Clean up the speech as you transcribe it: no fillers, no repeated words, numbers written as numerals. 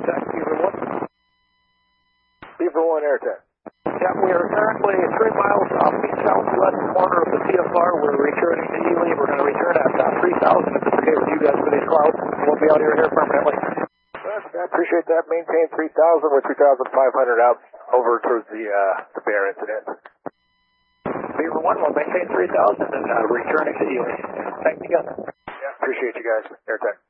AirTech, Beaver 1. Beaver 1, AirTech. Yeah, we are currently 3 miles off the southwest corner of the CFR. We're returning to Ely. We're going to return at 3,000 if it's okay with you guys for these clouds. We'll be out here permanently. I appreciate that. Maintain 3,000 with 3,500 out over towards the bear incident. Beaver 1 will maintain 3,000 and returning to Ely. Thanks again. Yeah, appreciate you guys. AirTech.